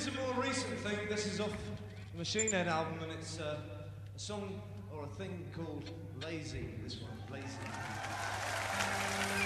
is a more recent thing. This is off the Machine Head album, and it's a song or a thing called Lazy. This one, Lazy.